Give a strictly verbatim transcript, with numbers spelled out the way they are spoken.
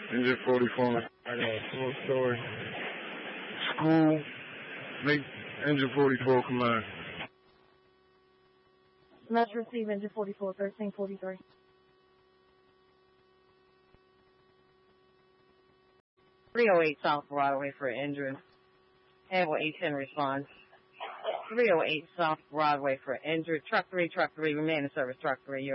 Engine forty-four. I got a full story. School. Make engine forty-four come on. Must receive engine forty-four, thirteen forty-three. three oh eight South Broadway for injured. Handle eight ten response. three oh eight South Broadway for injured. Truck three, truck three, remain in service, truck three.